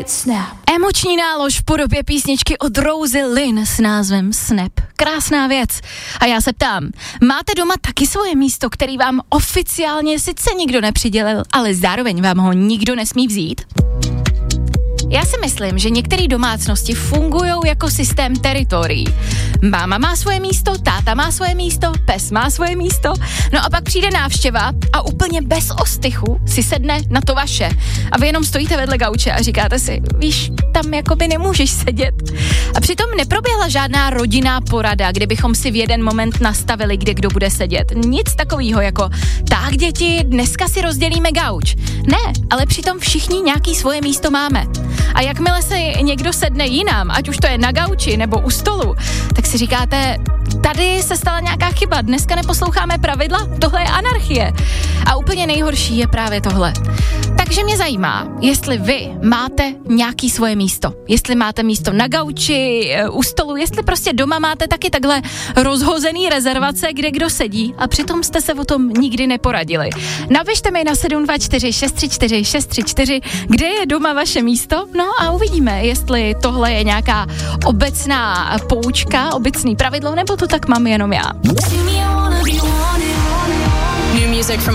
Emoční nálož v podobě písničky od Rosie Lynn s názvem Snap. Krásná věc. A já se ptám, máte doma taky svoje místo, který vám oficiálně sice nikdo nepřidělil, ale zároveň vám ho nikdo nesmí vzít? Já si myslím, že některé domácnosti fungují jako systém teritorií. Máma má svoje místo, táta má svoje místo, pes má svoje místo, no a pak přijde návštěva a úplně bez ostychu si sedne na to vaše. A vy jenom stojíte vedle gauče a říkáte si, víš, tam jakoby nemůžeš sedět. A přitom neproběhla žádná rodinná porada, kde bychom si v jeden moment nastavili, kde kdo bude sedět. Nic takového jako, tak děti, dneska si rozdělíme gauč. Ne, ale přitom všichni nějaký svoje místo máme. A jakmile se někdo sedne jinam, ať už to je na gauči nebo u stolu, tak si říkáte, tady se stala nějaká chyba, dneska neposloucháme pravidla, tohle je anarchie. A úplně nejhorší je právě tohle. Takže mě zajímá, jestli vy máte nějaký svoje místo. Jestli máte místo na gauči, u stolu, jestli prostě doma máte taky takhle rozhozený rezervace, kde kdo sedí a přitom jste se o tom nikdy neporadili. Napište mi na 724 634 634, kde je doma vaše místo, no a uvidíme, jestli tohle je nějaká obecná poučka, obecný pravidlo, nebo to tak mám jenom já. New music from